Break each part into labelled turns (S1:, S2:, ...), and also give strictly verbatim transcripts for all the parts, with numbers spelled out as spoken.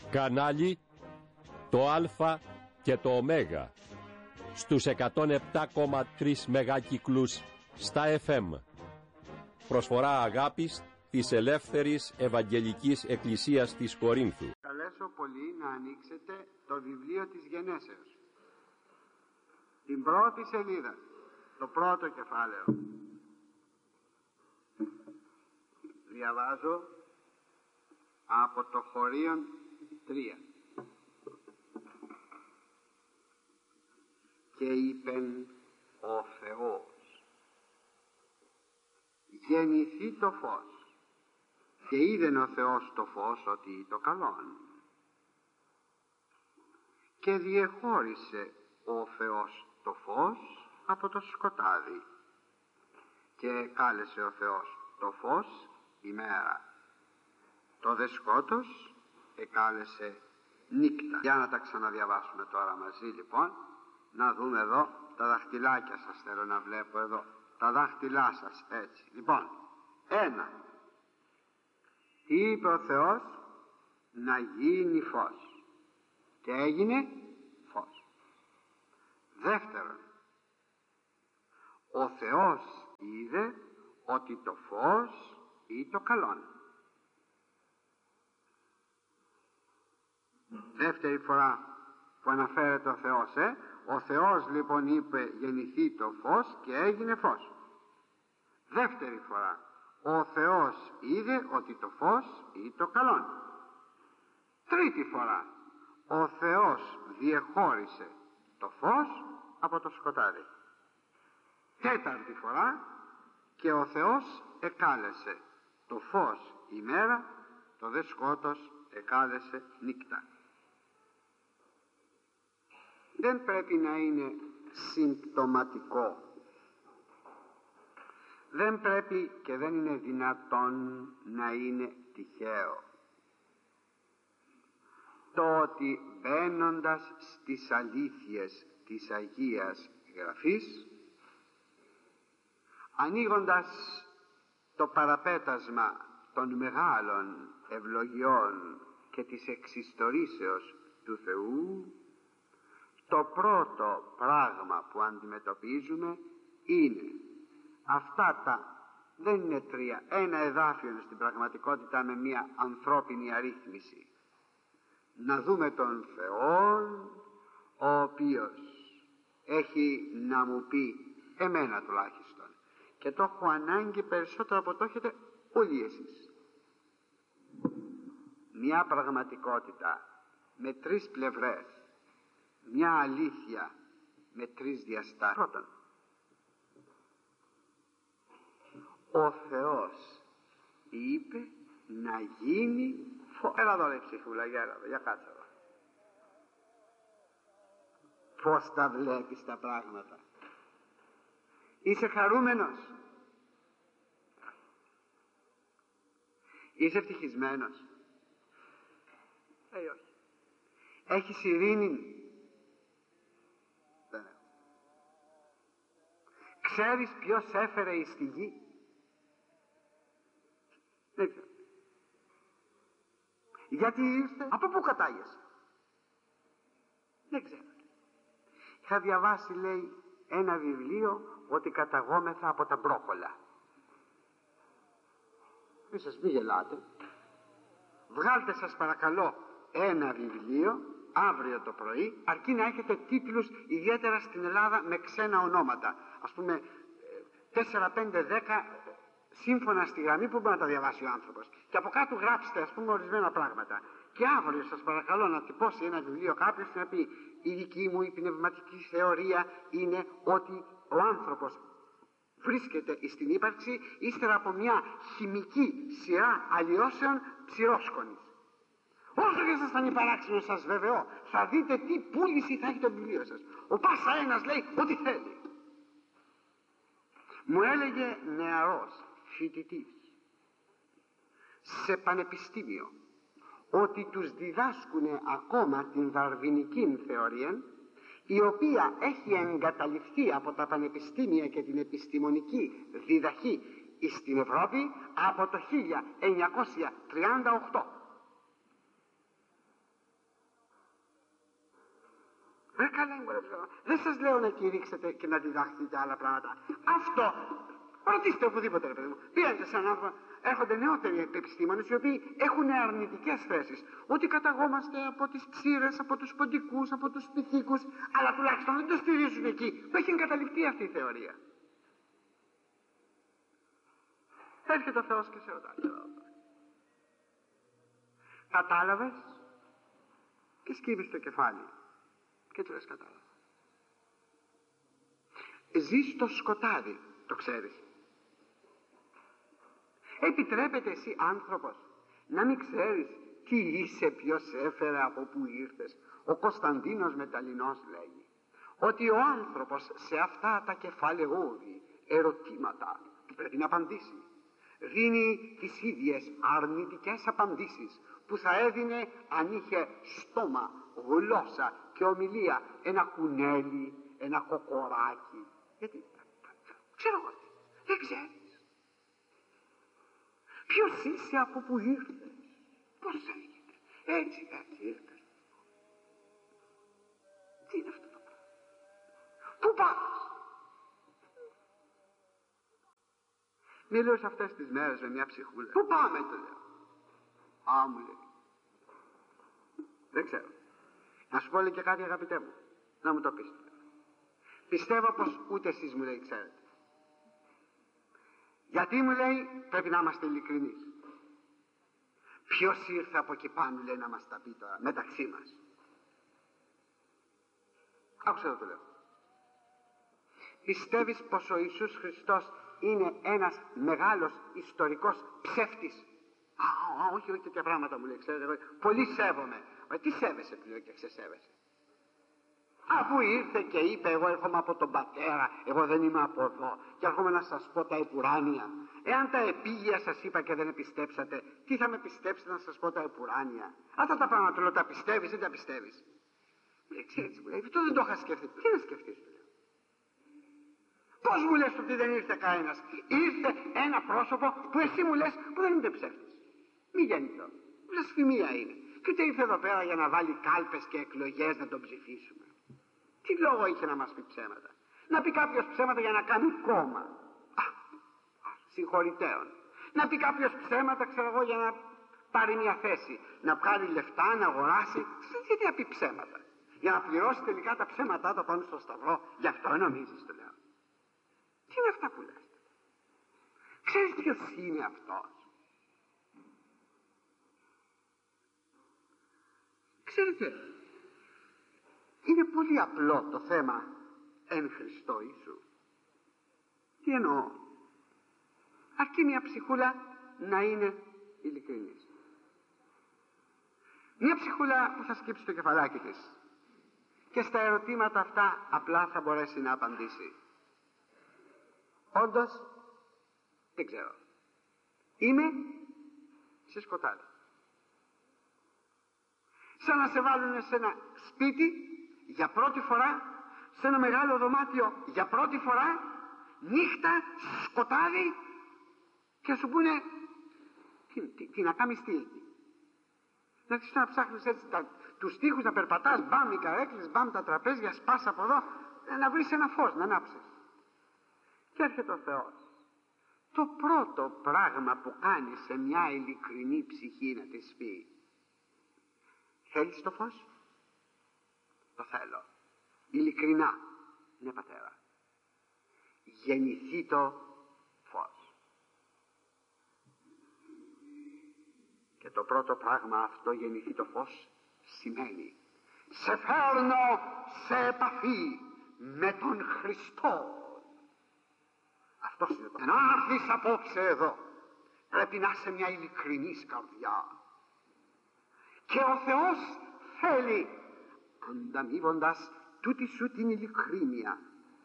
S1: Κανάλι το Α και το Ω στους εκατόν επτά κόμμα τρία μεγάκυκλους στα εφ εμ. Προσφορά αγάπης της Ελεύθερης Ευαγγελικής Εκκλησίας της Κορίνθου.
S2: Καλέσω πολύ να ανοίξετε το βιβλίο της Γενέσεως, την πρώτη σελίδα, το πρώτο κεφάλαιο. Διαβάζω από το Χωρίον τρία. Και είπεν ο Θεός, γεννηθεί το φως, και είδεν ο Θεός το φως ότι το καλόν, και διεχώρισε ο Θεός το φως από το σκοτάδι, και κάλεσε ο Θεός το φως ημέρα, το δε σκότος εκάλεσε νύκτα. Για να τα ξαναδιαβάσουμε τώρα μαζί λοιπόν, να δούμε εδώ τα δαχτυλάκια σας, θέλω να βλέπω εδώ τα δάχτυλά σας, έτσι. Λοιπόν, ένα, είπε ο Θεός να γίνει φως, και έγινε φως. Δεύτερον, ο Θεός είδε ότι το φως ή το καλόν. Δεύτερη φορά που αναφέρεται ο Θεός, ε? Ο Θεός λοιπόν είπε γεννηθεί το φως και έγινε φως. Δεύτερη φορά, ο Θεός είδε ότι το φως ή το καλόν. Τρίτη φορά, ο Θεός διεχώρισε το φως από το σκοτάδι. Τέταρτη φορά, και ο Θεός εκάλεσε το φως ημέρα, το δε σκότος εκάλεσε νύκτα. Δεν πρέπει να είναι συμπτωματικό, δεν πρέπει και δεν είναι δυνατόν να είναι τυχαίο το ότι μπαίνοντας στις αλήθειες της Αγίας Γραφής, ανοίγοντας το παραπέτασμα των μεγάλων ευλογιών και της εξιστορήσεως του Θεού, το πρώτο πράγμα που αντιμετωπίζουμε είναι αυτά τα, δεν είναι τρία, ένα εδάφιο είναι στην πραγματικότητα με μια ανθρώπινη αρρύθμιση. Να δούμε τον Θεό, ο οποίος έχει να μου πει, εμένα τουλάχιστον, και το έχω ανάγκη περισσότερο από το έχετε όλοι εσείς, μια πραγματικότητα με τρεις πλευρές, μια αλήθεια με τρεις διαστάσεις. Πρώτον, ο Θεός είπε να γίνει φως. Έλα εδώ ρε ψυχούλα, για έλα εδώ, για κάτσε εδώ. Πώς τα βλέπεις τα πράγματα? Είσαι χαρούμενος? Είσαι ευτυχισμένος? Ε, όχι. Έχεις ειρήνη? Δεν έχω. Ξέρεις ποιος έφερε εις τη γη? Δεν ξέρω. Γιατί ήρθε? Από πού κατάγεσαι? Δεν ξέρω. Είχα διαβάσει, λέει, ένα βιβλίο ότι καταγόμεθα από τα μπρόκολα. Μη σας μη γελάτε. Βγάλτε σας παρακαλώ ένα βιβλίο αύριο το πρωί, αρκεί να έχετε τίτλους ιδιαίτερα στην Ελλάδα με ξένα ονόματα, ας πούμε τέσσερα, πέντε, δέκα σύμφωνα στη γραμμή που μπορεί να τα διαβάσει ο άνθρωπος, και από κάτω γράψτε ας πούμε ορισμένα πράγματα, και αύριο σας παρακαλώ να τυπώσει ένα βιβλίο κάποιος και να πει η δική μου η πνευματική θεωρία είναι ότι ο άνθρωπος βρίσκεται στην ύπαρξη ύστερα από μια χημική σειρά αλλοιώσεων ψηρόσκονης. Όσο και σας θα είναι παράξενο, σας βεβαιώ, θα δείτε τι πούληση θα έχει το βιβλίο σας. Ο πάσα ένας λέει ό,τι θέλει. Μου έλεγε νεαρός φοιτητής σε πανεπιστήμιο ότι τους διδάσκουνε ακόμα την δαρβινική θεωρία, η οποία έχει εγκαταλειφθεί από τα πανεπιστήμια και την επιστημονική διδαχή στην Ευρώπη από το χίλια εννιακόσια τριάντα οκτώ. Ρε καλά εμπορεύσω. Δεν σας λέω να κηρύξετε και να διδαχθείτε άλλα πράγματα. Αυτό, ρωτήστε οπουδήποτε ρε παιδί μου. Πήγατε σε έναν άνθρωπο, έρχονται νεότεροι επιστήμονες οι οποίοι έχουν αρνητικές θέσεις. Ότι καταγόμαστε από τις ψήρες, από τους ποντικούς, από τους πυθίκους, αλλά τουλάχιστον δεν το στηρίζουν εκεί που έχει εγκαταλειφθεί αυτή η θεωρία. Έρχεται ο Θεός και σε ρωτάει. Κατάλαβες? Και σκύβεις το κεφάλι και του λες κατάλαβα. Ζεις στο σκοτάδι, το ξέρεις. Επιτρέπεται εσύ άνθρωπος να μην ξέρεις τι είσαι, ποιος έφερε, από πού ήρθες? Ο Κωνσταντίνος Μεταλλινός λέγει ότι ο άνθρωπος σε αυτά τα κεφαλαιώδη ερωτήματα που πρέπει να απαντήσει δίνει τις ίδιες αρνητικές απαντήσεις που θα έδινε αν είχε στόμα, γλώσσα και ομιλία ένα κουνέλι, ένα κοκοράκι. Γιατί, ξέρω εγώ, δεν ξέρεις. Ποιος είσαι, από που ήρθες, πώς έγινε, έτσι, έτσι ήρθες. Τι είναι αυτό το πράγμα? Πού πας? Μιλούσα αυτές τις μέρες με μια ψυχούλα. Πού πάμε, το λέω. Α, μου λέει. Δεν ξέρω. Να σου πω λέει και κάτι αγαπητέ μου. Να μου το πεις. Πιστεύω πως ούτε εσείς μου λέει ξέρετε. Γιατί μου λέει πρέπει να είμαστε ειλικρινείς. Ποιος ήρθε από εκεί πάνω λέει να μας τα πει τώρα μεταξύ μας? Άκουσα το λέω. Πιστεύεις πως ο Ιησούς Χριστός είναι ένας μεγάλος ιστορικός ψεύτης? Α, α, όχι, όχι τέτοια πράγματα μου λέει, ξέρετε, εγώ πολύ σέβομαι. Μα τι σέβεσαι πλέον και ξεσέβεσαι? Αφού ήρθε και είπε εγώ έρχομαι από τον Πατέρα, εγώ δεν είμαι από εδώ και έρχομαι να σας πω τα επουράνια. Εάν τα επίγεια σας είπα και δεν πιστέψατε, τι θα με πιστέψετε να σας πω τα επουράνια? Αυτά τα πράγματα λέω, τα πιστεύεις ή τα πιστεύεις? Μου λέει, ξέρεις, μου λέει, αυτό δεν το είχα σκεφτεί. Τι να σκεφτείς? Πώς μου λες ότι δεν ήρθε κανένας? Ήρθε ένα πρόσωπο που εσύ μου λες που δεν είναι ψεύτης. Μη γεννηθώ. Βλασφημία είναι. Και ούτε ήρθε εδώ πέρα για να βάλει κάλπες και εκλογές να τον ψηφίσουμε. Τι λόγο είχε να μας πει ψέματα? Να πει κάποιος ψέματα για να κάνει κόμμα. Α, συγχωρητέων. Να πει κάποιος ψέματα, ξέρω εγώ, για να πάρει μια θέση. Να πάρει λεφτά, να αγοράσει. Γιατί να πει ψέματα? Για να πληρώσει τελικά τα ψέματά του πάνω στο σταυρό. Γι' αυτό νομίζεις, το λέω. Τι είναι αυτά που λες? Ξέρεις ποιος είναι αυτός? Ξέρετε, είναι πολύ απλό το θέμα εν Χριστώ Ιησού. Τι εννοώ? Αρκεί μια ψυχούλα να είναι ειλικρινής. Μια ψυχούλα που θα σκύψει το κεφαλάκι της και στα ερωτήματα αυτά απλά θα μπορέσει να απαντήσει. Όντως, δεν ξέρω. Είμαι σε σκοτάδι. Σαν να σε βάλουν σε ένα σπίτι για πρώτη φορά, σε ένα μεγάλο δωμάτιο για πρώτη φορά, νύχτα, σκοτάδι, και σου πούνε τι, τι, τι να κάνεις, τι. Να αρχίσεις να ψάχνεις έτσι τα, τους τοίχους, να περπατάς, μπαμ οι καρέκλες, μπαμ τα τραπέζια, σπάς από εδώ, να βρεις ένα φως, να ανάψεις. Και έρχεται ο Θεός. Το πρώτο πράγμα που κάνει σε μια ειλικρινή ψυχή να της πει: θέλεις το φως? Το θέλω. Ειλικρινά. Ναι, πατέρα. Γεννηθεί το φως. Και το πρώτο πράγμα αυτό, γεννηθεί το φως, σημαίνει σε φέρνω σε επαφή με τον Χριστό. Αυτός είναι το. Να έρθεις απόψε εδώ, πρέπει να είσαι μια ειλικρινής καρδιά. Και ο Θεός θέλει, ανταμείβοντας τούτη σου την ειλικρίνεια,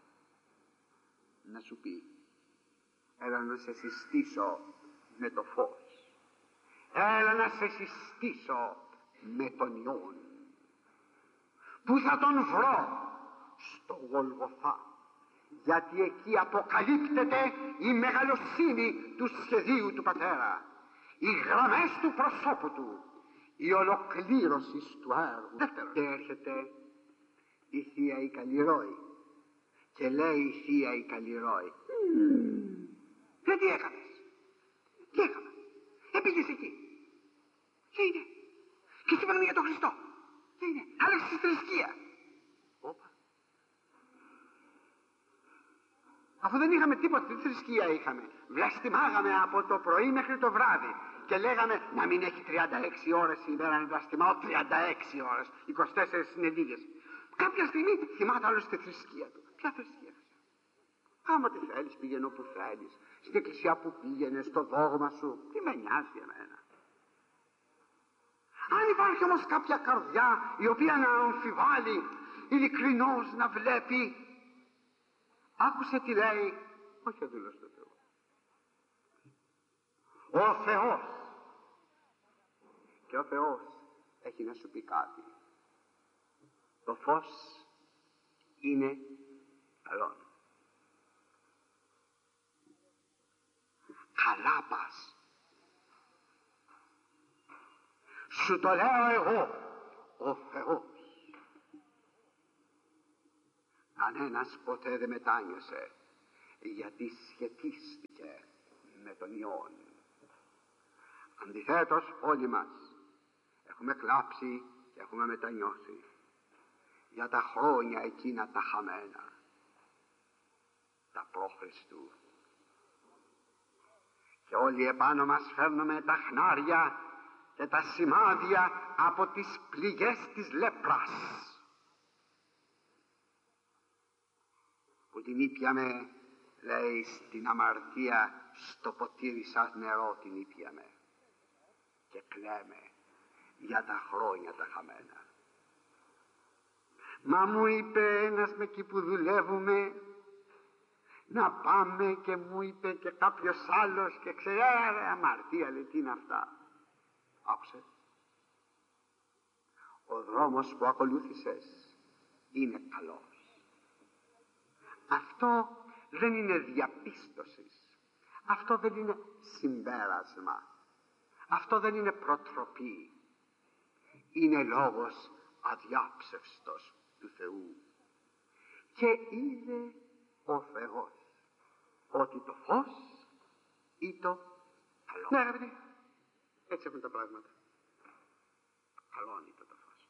S2: να σου πει: έλα να σε συστήσω με το φως, έλα να σε συστήσω με τον Υιόν, που θα τον βρω στο Γολγοθά, γιατί εκεί αποκαλύπτεται η μεγαλοσύνη του σχεδίου του Πατέρα, οι γραμμές του προσώπου του, η ολοκλήρωση του έργου. Δεύτερον, και έρχεται η θεία η Καλλιρόη. Και λέει η θεία η Καλλιρόη, mm. και τι έκανες? Τι έκανα? Επήγες εκεί. Τι είναι? Και τι είπαμε για τον Χριστό? Τι είναι? Άλλαξες τη θρησκεία. Όπα. Αφού δεν είχαμε τίποτα, τι θρησκεία είχαμε? Βλαστημάγαμε από το πρωί μέχρι το βράδυ. Και λέγαμε να μην έχει τριάντα έξι ώρες η ημέρα να βλαστημάω, τριάντα έξι ώρες, είκοσι τέσσερις συνεδρίες. Κάποια στιγμή θυμάται άλλος τη θρησκεία του. Ποια θρησκεία? Άμα τι θέλεις, πήγαινε όπου θέλεις. Στην εκκλησιά που πήγαινε, στο δόγμα σου. Τι με νοιάζει εμένα? Αν υπάρχει όμως κάποια καρδιά η οποία να αμφιβάλλει, ειλικρινώς να βλέπει, άκουσε τι λέει, όχι ο δούλος του Θεού, ο Θεός. Και ο Θεός έχει να σου πει κάτι. Το φως είναι καλό. Καλά πας. Σου το λέω εγώ, ο Θεός. Κανένας ποτέ δεν μετάνιωσε, γιατί σχετίστηκε με τον Υιόν. Αντιθέτως όλοι μας έχουμε κλάψει και έχουμε μετανιώσει για τα χρόνια εκείνα τα χαμένα, τα προ-Χριστού. Και όλοι επάνω μας φέρνουμε τα χνάρια και τα σημάδια από τις πληγές της λέπρας, που την ήπιαμε, λέει, στην αμαρτία, στο ποτήρι σαν νερό την ήπιαμε και κλαίμε για τα χρόνια τα χαμένα. Μα μου είπε ένας με εκεί που δουλεύουμε να πάμε, και μου είπε και κάποιος άλλος, και ξέρε αμαρτία, λέει, τι είναι αυτά? Άκουσε, ο δρόμος που ακολούθησες είναι καλός. Αυτό δεν είναι διαπίστωση, αυτό δεν είναι συμπέρασμα, αυτό δεν είναι προτροπή, είναι λόγος αδιάψευστος του Θεού. Και είδε ο Θεός ότι το φως ή το καλό. Ναι, αγαπητοί, έτσι έχουν τα πράγματα. Καλό είναι το φως.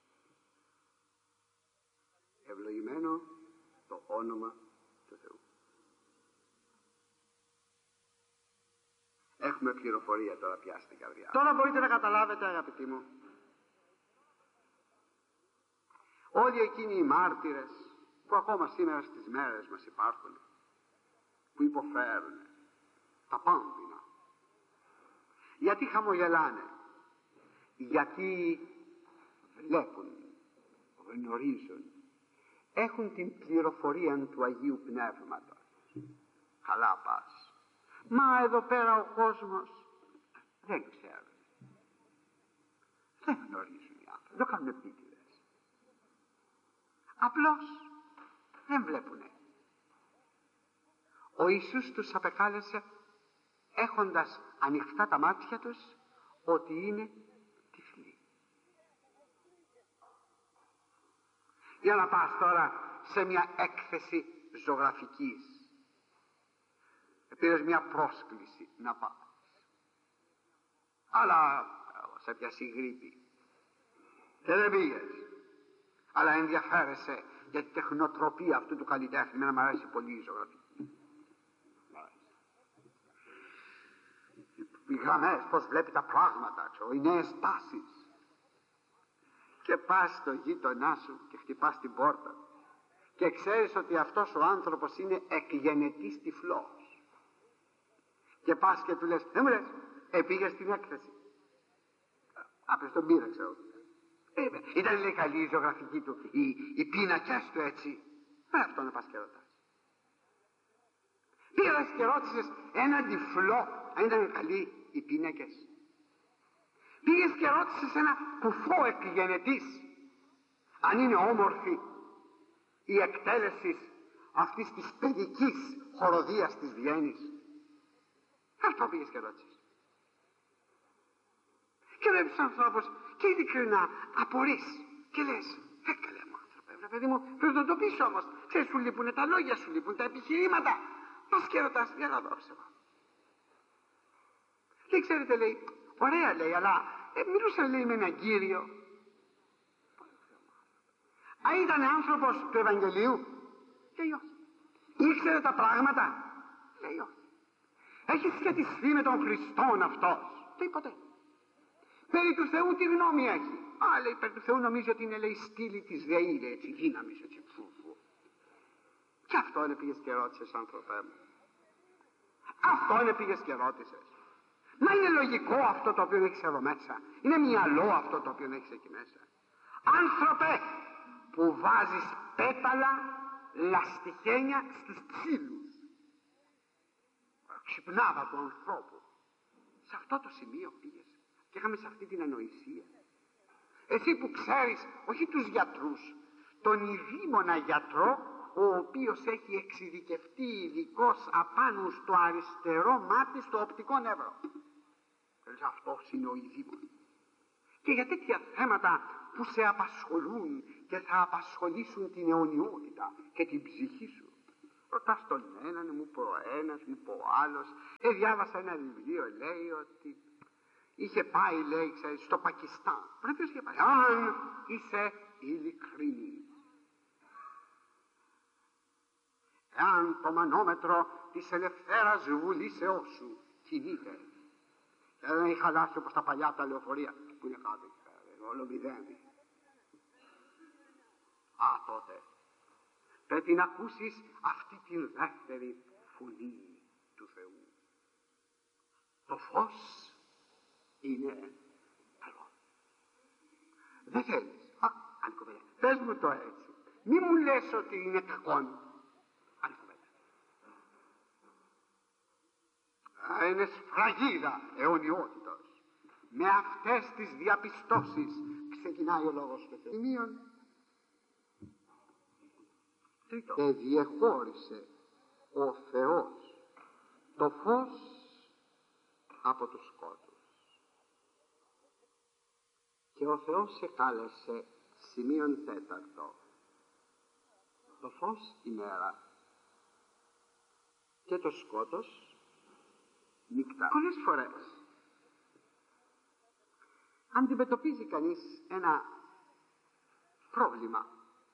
S2: Ευλογημένο το όνομα του Θεού. Έχουμε πληροφορία τώρα πια στην καρδιά. Τώρα μπορείτε να καταλάβετε, αγαπητοί μου, όλοι εκείνοι οι μάρτυρες που ακόμα σήμερα στις μέρες μας υπάρχουν, που υποφέρουν τα πάμπινα, γιατί χαμογελάνε? Γιατί βλέπουν, γνωρίζουν, έχουν την πληροφορία του Αγίου Πνεύματος. Καλά πας. Μα εδώ πέρα ο κόσμος δεν ξέρει, δεν γνωρίζουν οι άνθρωποι, δεν κάνουν επίτηδες, απλώς δεν βλέπουνε. Ο Ιησούς τους απεκάλεσε έχοντας ανοιχτά τα μάτια τους ότι είναι τυφλοί. Για να πας τώρα σε μια έκθεση ζωγραφικής, πήρες μια πρόσκληση να πας, αλλά σε πιάσει γρήπη και δεν πήγες, αλλά ενδιαφέρεσαι για την τεχνοτροπία αυτού του καλλιτέχνη. Εμένα μου αρέσει πολύ η ζωγραφική. Οι γραμμές, πώς βλέπει τα πράγματα, ξέρω, οι νέες τάσεις. Και πας στο γείτονά σου και χτυπάς την πόρτα και ξέρεις ότι αυτός ο άνθρωπος είναι εκγενετής τυφλός. Και πας και του λες, δεν μου λες, ε, πήγες στην έκθεση? Άπες τον πήρα, ξέρω. Ε, ήταν, λέει, καλή η ζωγραφική του, οι, οι πίνακες του, έτσι. Με αυτό να πας και ρωτάς. Πήγες και ρώτησες έναν τυφλό αν ήταν καλοί οι πίνακες? Πήγες και ρώτησες ένα κουφό εκγενετής αν είναι όμορφη η εκτέλεση αυτής της παιδικής χοροδίας της Βιέννης? Αυτό πήγες και ρώτησες. Και βλέπεις ανθρώπους και ειλικρινά απορείς και λες, ε, καλέ μου άνθρωπε, παιδί μου, πρέπει να το πεις όμως. Ξέρεις, σου λείπουν τα λόγια, σου λείπουν τα επιχειρήματα. Πας και ρωτάς, για να δώσε μου. Και ξέρετε, λέει, ωραία λέει, αλλά ε, μιλούσα λέει με έναν κύριο. Α, ήταν άνθρωπος του Ευαγγελίου? Λέει όχι. Ήξερε τα πράγματα? Λέει όχι. Έχει σχετιστεί με τον Χριστόν αυτός? Λέει ποτέ. Περί του Θεού τι γνώμη έχει? Α, λέει, περί του Θεού νομίζω ότι είναι, λέει, στήλη της ΔΕΗ, λέει, έτσι, δύναμης, έτσι, φου, φου. Και αυτό είναι πήγες και ρώτησες, άνθρωπέ μου. Αυτό είναι πήγες και ρώτησες. Μα είναι λογικό αυτό το οποίο έχεις εδώ μέσα? Είναι μυαλό αυτό το οποίο έχεις εκεί μέσα? Άνθρωπε που βάζεις πέταλα, λαστιχένια στους ξύλους, ξυπνάδα του ανθρώπου, σε αυτό το σημείο πήγες και είχαμε σε αυτή την ανοησία? Εσύ που ξέρεις όχι τους γιατρούς, τον ειδήμονα γιατρό, ο οποίος έχει εξειδικευτεί ειδικός απάνω στο αριστερό μάτι, στο οπτικό νεύρο. Αυτός είναι ο ειδήμον. Και για τέτοια θέματα που σε απασχολούν και θα απασχολήσουν την αιωνιότητα και την ψυχή σου, ρωτάς τον έναν, μου πω ο ένας, μου πω ο άλλος. Ε, διάβασα ένα βιβλίο, λέει ότι είχε πάει, λέει, ξέρεις, στο Πακιστάν. Πρέπει να είχε πάει. Αν είσαι ειλικρινής, εάν το μανόμετρο της ελευθέρας βουλήσεώς σου κινείται, δεν έχει χαλάσει όπως τα παλιά τα λεωφορεία που είναι κάτω, όλο μηδένει. Α, τότε πρέπει να ακούσεις αυτή την δεύτερη φωνή του Θεού. Το φως είναι καλό. Δεν θέλεις? Α, άλλη κοπέλα. Πες μου το έτσι. Μη μου λες ότι είναι κακό. Άλλη κοπέλα. Α, είναι σφραγίδα αιωνιότητας. Με αυτές τις διαπιστώσεις ξεκινάει ο λόγος του Θεού. Σημείων τρίτο. Και διεχώρισε ο Θεός το φως από το σκότος. Και ο Θεός σε κάλεσε, σημείον τέταρτο, το φως ημέρα και το σκότος νύχτα. Πολλές φορές αντιμετωπίζει κανείς ένα πρόβλημα.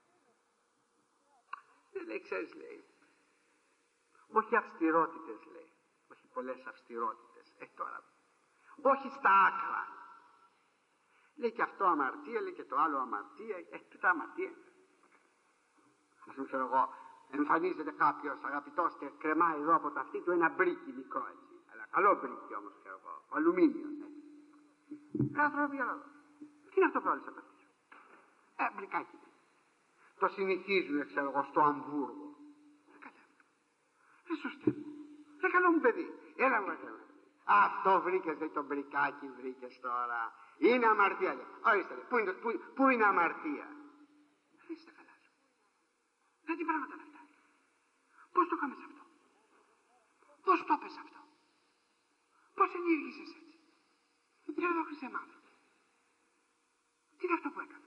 S2: Δεν λέει, ξέρεις, λέει, όχι αυστηρότητες, λέει, όχι πολλές αυστηρότητες, ε, τώρα, όχι στα άκρα. Λέει και αυτό αμαρτία, λέει και το άλλο αμαρτία, ε, τούτα αμαρτία. Ας πούμε, ξέρω εγώ, εμφανίζεται κάποιος αγαπητός και κρεμάει εδώ από το αυτί του ένα μπρίκι μικρό, έτσι, αλλά καλό μπρίκι όμως, ξέρω εγώ, αλουμίνιο, έτσι. Άνθρωποι, για να δω. Τι είναι αυτό που όλες από αυτές? Ε, μπρικάκι. Το συνηθίζουν, ξέρω εγώ, στο Αμβούργο. Δεν κατέβει. Ε, σωστέ μου. Ε, καλό μου παιδί. Έλα μου, έλα. Αυτό βρήκες, λέει, το μπρικάκι βρήκες τώρα. Είναι αμαρτία, λέει. Ορίστε, λέει. Πού είναι, πού, πού είναι αμαρτία? Δεν είστε καλά σου. Δεν τι πράγματα είναι αυτά. Πώς το κάνεις αυτό? Πώς το έπες αυτό? Πώς ενήργησες έτσι? Για εδώ, Χριστέ μ' άνθρωπο. Τι είναι αυτό που έκανε?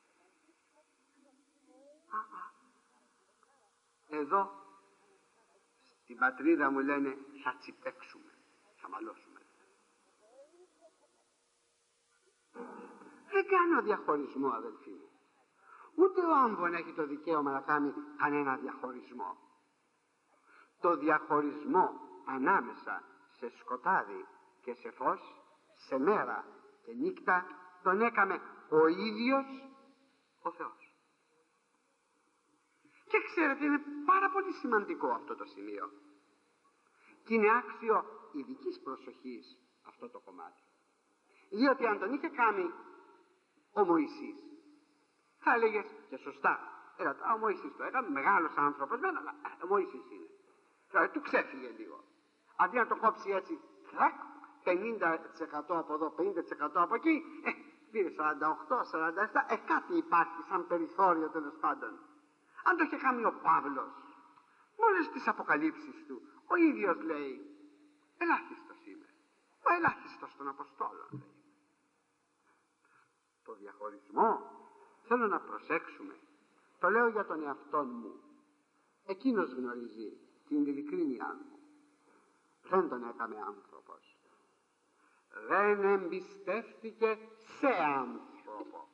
S2: Α, α. Εδώ στην πατρίδα μου λένε θα τσιπέξουμε, θα μαλώσουμε. Δεν κάνω διαχωρισμό, αδελφοί μου. Ούτε ο Άμβον έχει το δικαίωμα να κάνει κανένα διαχωρισμό. Το διαχωρισμό ανάμεσα σε σκοτάδι και σε φως, σε μέρα και νύχτα, τον έκαμε ο ίδιος ο Θεός. Και ξέρετε, είναι πάρα πολύ σημαντικό αυτό το σημείο. Και είναι άξιο ειδικής προσοχής αυτό το κομμάτι. Διότι αν τον είχε κάνει ο Μωυσής, θα έλεγες και σωστά, έλα, ο Μωυσής το έκανε, μεγάλος άνθρωπος, αλλά ο Μωυσής είναι. Δηλαδή του ξέφυγε λίγο. Αντί να το κόψει έτσι, τρακ, πενήντα τοις εκατό από εδώ, πενήντα τοις εκατό από εκεί, ε, πήρε σαράντα οκτώ σαράντα επτά, ε, κάτι υπάρχει σαν περιθώριο τέλος πάντων. Αν το είχε κάνει ο Παύλος, με όλες τις αποκαλύψεις του, ο ίδιος λέει, ελάχιστος είμαι, ο ελάχιστος των Αποστόλων, λέει. Το διαχωρισμό θέλω να προσέξουμε. Το λέω για τον εαυτό μου. Εκείνος γνωρίζει την ειλικρίνειά μου. Δεν τον έκαμε άνθρωπος. Δεν εμπιστεύτηκε σε άνθρωπο.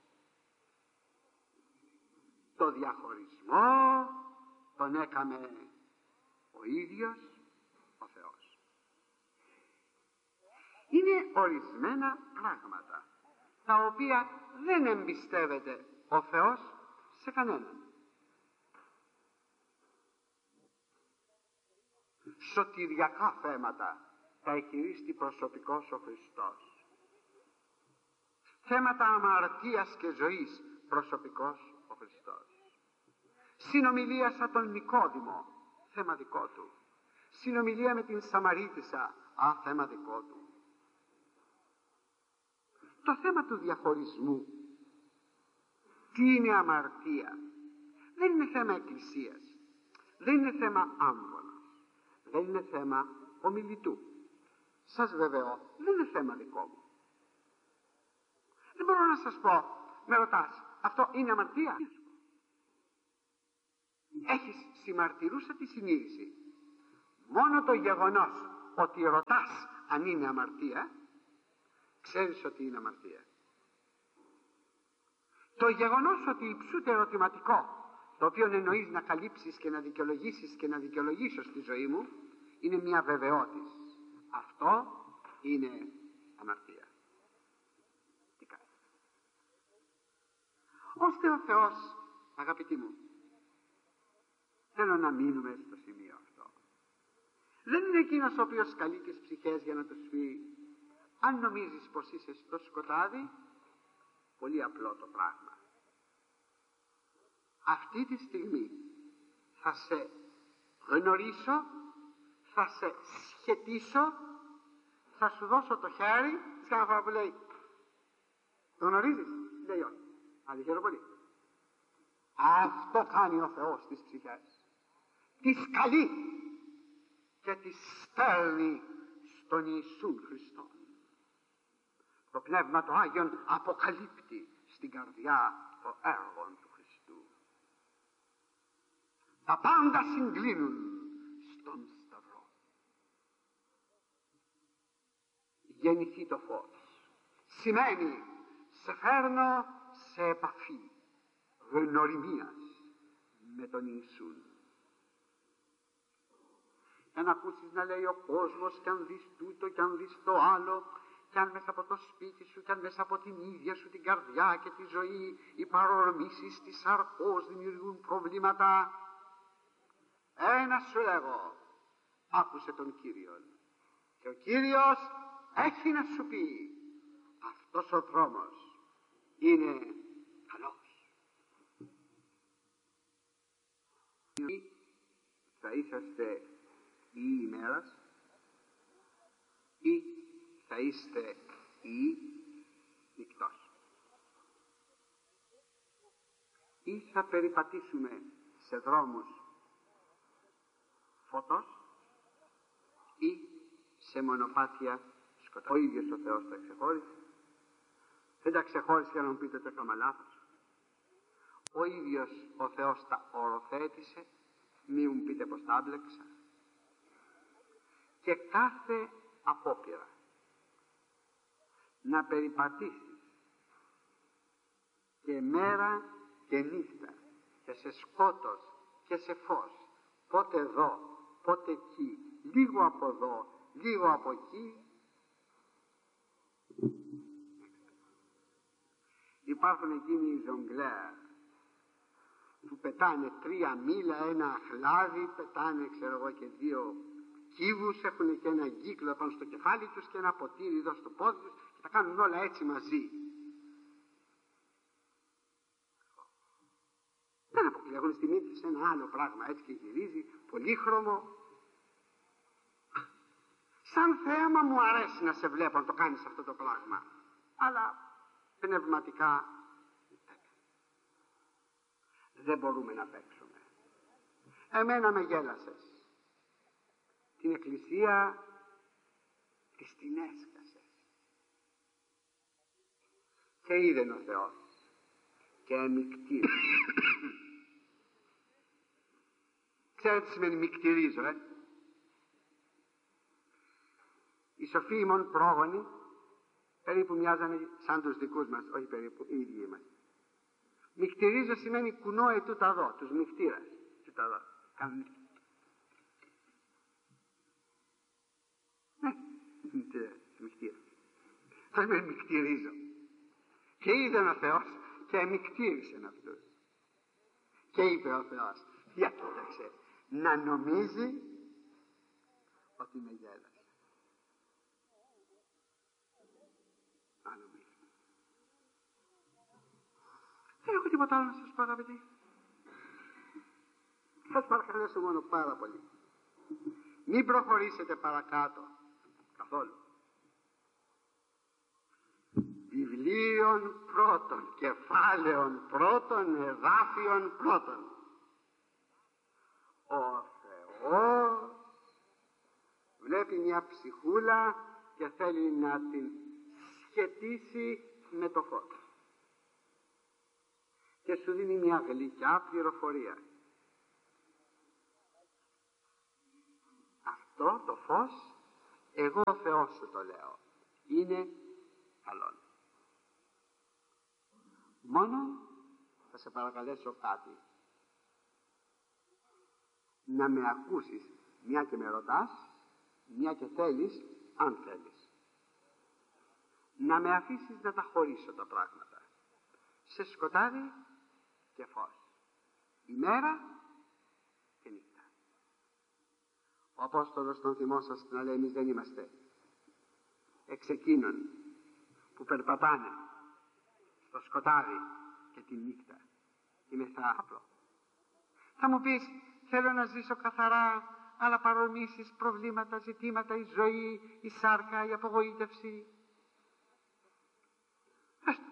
S2: Το διαχωρισμό τον έκαμε ο ίδιος ο Θεός. Είναι ορισμένα πράγματα τα οποία δεν εμπιστεύεται ο Θεός σε κανέναν. Σωτηριακά θέματα τα εκχειρίστη προσωπικός ο Χριστός. Θέματα αμαρτίας και ζωής προσωπικός ο Χριστός. Συνομιλία σαν τον Νικόδημο, θέμα δικό του. Συνομιλία με την Σαμαρίτισσα, α, θέμα δικό του. Το θέμα του διαχωρισμού, τι είναι αμαρτία, δεν είναι θέμα εκκλησίας, δεν είναι θέμα άμβονας, δεν είναι θέμα ομιλητού. Σας βεβαιώ, δεν είναι θέμα δικό μου. Δεν μπορώ να σας πω, με ρωτάς, αυτό είναι αμαρτία? Έχεις συμμαρτυρούσα τη συνείδηση. Μόνο το γεγονός ότι ρωτάς αν είναι αμαρτία, ξέρεις ότι είναι αμαρτία. Το γεγονός ότι υψούται ερωτηματικό, το οποίο εννοείς να καλύψεις και να δικαιολογήσεις και να δικαιολογήσω στη ζωή μου, είναι μια βεβαιότης. Αυτό είναι αμαρτία. Τι κάνει? Ώστε ο Θεός, αγαπητοί μου, θέλω να μείνουμε στο σημείο αυτό. Δεν είναι εκείνος ο οποίος καλεί τις ψυχές για να τους πει, αν νομίζεις πως είσαι στο σκοτάδι, πολύ απλό το πράγμα. Αυτή τη στιγμή θα σε γνωρίσω, θα σε σχετίσω, θα σου δώσω το χέρι, της κάθε φορά που λέει, το γνωρίζεις? Λέει όχι. Αλήθεια πολύ. Αυτό κάνει ο Θεός στις ψυχές. Τις καλεί και τις στέλνει στον Ιησούν Χριστόν. Το Πνεύμα το Άγιον αποκαλύπτει στην καρδιά το έργο του Χριστού. Τα πάντα συγκλίνουν στον Σταυρό. Γεννηθεί το φως. Σημαίνει σε φέρνω σε επαφή γνωριμίας με τον Ιησούν. Και να ακούσεις να λέει ο κόσμος, και αν δεις τούτο και αν δεις το άλλο, και αν μέσα από το σπίτι σου και αν μέσα από την ίδια σου την καρδιά και τη ζωή οι παρορμήσεις της σαρκός δημιουργούν προβλήματα, ένα σου λέγω, άκουσε τον Κύριον. Και ο Κύριος έχει να σου πει, αυτός ο δρόμος είναι καλός. Θα είσαστε ή ημέρας ή θα είστε ή νυχτός. Ή θα περιπατήσουμε σε δρόμους φωτός ή σε μονοπάτια σκοτάδι. Ο ίδιος ο Θεός τα ξεχώρισε. Δεν τα ξεχώρισε για να μου πείτε το έκανα λάθος. Ο ίδιος ο Θεός τα οροθέτησε, μη μου πείτε πως τα άμπλεξα. Και κάθε απόπειρα να περιπατήσεις και μέρα και νύχτα και σε σκότος και σε φως, πότε εδώ, πότε εκεί, λίγο από εδώ, λίγο από εκεί. Υπάρχουν εκείνοι οι ζογκλέρ που πετάνε τρία μήλα, ένα αχλάδι, πετάνε ξέρω εγώ και δύο κύβους, έχουν και ένα κύκλο πάνω στο κεφάλι τους και ένα ποτήρι εδώ στο πόδι τους και τα κάνουν όλα έτσι μαζί. Δεν αποκλείω, έχουν στη μύτη σε ένα άλλο πράγμα έτσι και γυρίζει, πολύχρωμο. Σαν θέαμα μου αρέσει να σε βλέπω να το κάνεις αυτό το πράγμα, αλλά πνευματικά δεν μπορούμε να παίξουμε. Εμένα με γέλασες. Την εκκλησία της την έσκασες. Και είδε ο Θεός και εμικτήρωσε Ξέρετε τι σημαίνει μικτηρίζω, ε? Οι σοφοί ημών πρόγονοι περίπου μοιάζανε σαν τους δικούς μας, όχι περίπου, οι ίδιοι είμαστε. Μικτηρίζω σημαίνει κουνώ ετούτα δω, τους μικτήρας. Ετούτα δω. Κάνουν. Ναι, μικτήρα. Θα με μικτηρίζω. Και είδε ο Θεός και μικτήρισε αυτούς. Και είπε ο Θεός, για κοίταξε, να νομίζει ότι με γέλασε. Να νομίζει. Δεν έχω τίποτα άλλο να σας πω, αγαπητοί. Θα σας παρακαλέσω μόνο πάρα πολύ. Μην προχωρήσετε παρακάτω καθόλου. Βιβλίων πρώτων, κεφάλαιων πρώτων, εδάφιων πρώτων. Ο Θεός βλέπει μια ψυχούλα και θέλει να την σχετίσει με το φως. Και σου δίνει μια γλυκιά πληροφορία. Αυτό το φως, εγώ ο Θεός σου το λέω, είναι καλό. Μόνο θα σε παρακαλέσω κάτι. Να με ακούσεις, μια και με ρωτάς, μια και θέλεις, αν θέλεις. Να με αφήσεις να τα χωρίσω τα πράγματα. Σε σκοτάδι και φως. Ημέρα και νύχτα. Ο Απόστολος τον θυμόσαστε να λέει, εμείς δεν είμαστε εξ εκείνων που περπατάνε στο σκοτάδι και τη νύχτα. Είναι θα απλό. Θα μου πεις, θέλω να ζήσω καθαρά, αλλά παρομήσεις, προβλήματα, ζητήματα, η ζωή, η σάρκα, η απογοήτευση. Άστο.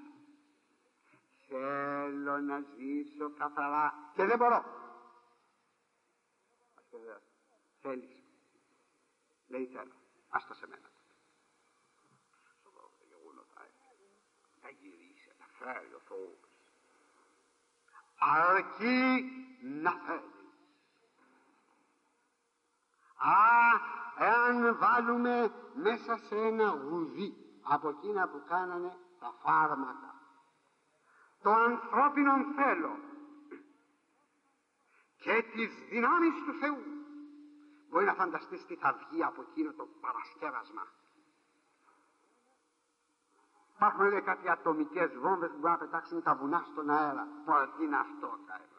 S2: Θέλω να ζήσω καθαρά και δεν μπορώ. Θέλεις. Λέει θέλω. Άστο σε μένα. Θα γυρίσει, θα φέρει ο Θεός. Αρκεί να θέλεις. Α, εάν βάλουμε μέσα σε ένα γουδί από εκείνα που κάνανε τα φάρμακα το ανθρώπινο θέλω και τις δυνάμεις του Θεού, μπορεί να φανταστείς τι θα βγει από εκείνο το παρασκεύασμα. Υπάρχουν, λέει, κάτι ατομικές βόμβες που μπορούν να πετάξουν τα βουνά στον αέρα. Πώς είναι αυτό, καημένε.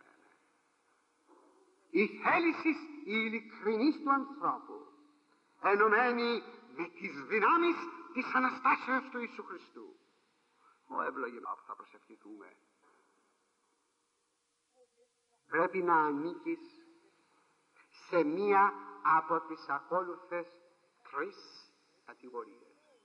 S2: Η θέληση η ειλικρινής του ανθρώπου, ενωμένη με τις δυνάμεις της Αναστάσεως του Ιησού Χριστού. Ο ευλογημένος που θα προσευχηθούμε. Πρέπει να ανήκεις σε μία από τις ακόλουθες τρεις κατηγορίες.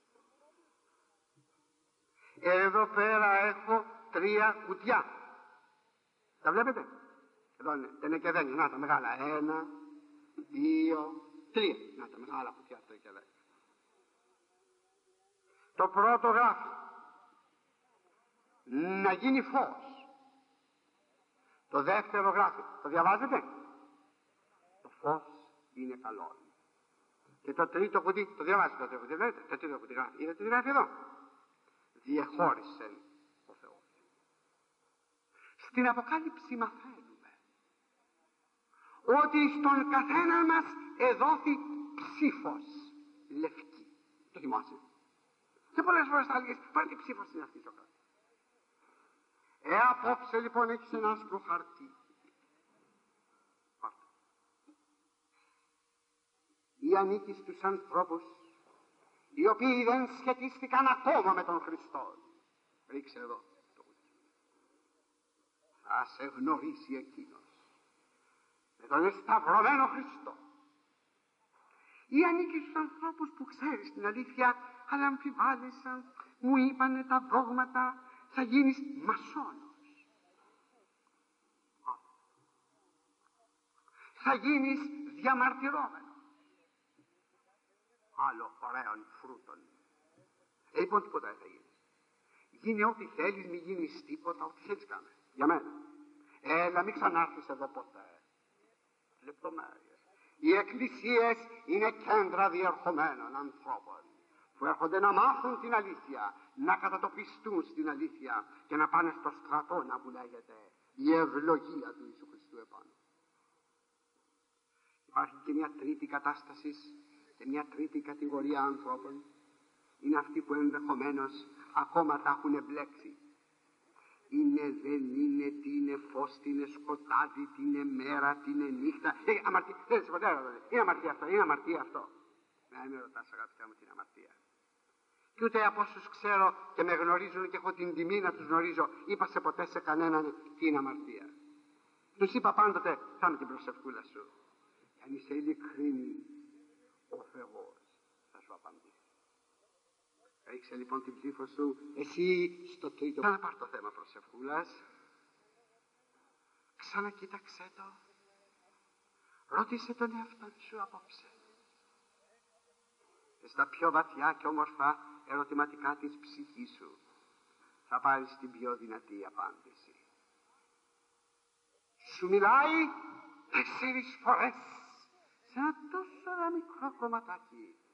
S2: Εδώ πέρα έχω τρία κουτιά. Τα βλέπετε? Εδώ είναι, δεν είναι και δεν είναι. Να τα μεγάλα. Ένα, δύο, τρία. Να τα μεγάλα κουτιά, τρία και δέκα. Το πρώτο γράφει να γίνει φως. Το δεύτερο γράφει, το διαβάζετε? Το φως είναι καλό. Και το τρίτο κουτί, το διαβάζετε το τρίτο κουτί, βλέπετε? Το τρίτο κουτί γράφει. Είδατε τι γράφει εδώ? Διεχώρισε ο Θεός. Στην Αποκάλυψη μαθαίνουμε ότι στον καθένα μας εδόθη ψήφος λευκή. Το θυμάσαι? Και πολλές φορές θα έλεγες, πάρε τι ψήφος είναι αυτή, Σοκράτη. Ε, απόψε λοιπόν έχεις ένα άσπρο χαρτί. Πάρτε. Ή ανήκει στους ανθρώπους οι οποίοι δεν σχετίστηκαν ακόμα με τον Χριστό. Ρίξε εδώ το κουτί. Θα σε γνωρίσει εκείνος με τον εσταυρωμένο Χριστό. Ή ανήκει στους ανθρώπους που ξέρεις την αλήθεια, αλλά αμφιβάλλησαν, μου είπανε τα δόγματα, θα γίνεις μασόνος. Θα γίνεις διαμαρτυρόμενος. Άλλο ωραίων φρούτων. Ε, λοιπόν, τίποτα δεν θα γίνεις. Γίνει ό,τι θέλεις, μη γίνεις τίποτα, ό,τι θέλεις κάνε. Για μένα. Έλα, μην ξανάρθεις εδώ ποτέ. λεπτομέρειες. Οι εκκλησίες είναι κέντρα διερχομένων ανθρώπων που έρχονται να μάθουν την αλήθεια, να κατατοπιστούν στην αλήθεια και να πάνε στο στρατό να που λέγεται η ευλογία του Ιησού Χριστού επάνω. Υπάρχει και μια τρίτη κατάσταση και μια τρίτη κατηγορία ανθρώπων. Είναι αυτοί που ενδεχομένως ακόμα τα έχουν εμπλέξει. Είναι, δεν είναι, τι είναι φως, τι είναι σκοτάδι, τι είναι μέρα, τι είναι νύχτα. Ε, αμαρτία, δεν είσαι ποτέ, είναι αμαρτία αυτό, είναι αμαρτία αυτό. Να με ρωτάς αγαπητά μου τι είναι αμαρτία. Και ούτε από όσους ξέρω και με γνωρίζουν και έχω την τιμή να τους γνωρίζω, είπα σε ποτέ σε κανέναν τι είναι αμαρτία. Τους είπα πάντοτε, κάνε την προσευχούλα σου. Αν είσαι ειλικρινή, ο Θεός θα σου απαντήσει. Ρίξε λοιπόν την ψήφο σου, εσύ στο τρίτο. Ξαναπάρ το θέμα προσευχούλας. Ξανακοίταξέ το. Ρώτησε τον εαυτό σου απόψε. Και στα πιο βαθιά και όμορφα ερωτηματικά της ψυχής σου θα πάρεις την πιο δυνατή απάντηση. Σου μιλάει τέσσερις φορές σε ένα τόσο ένα μικρό κομματάκι.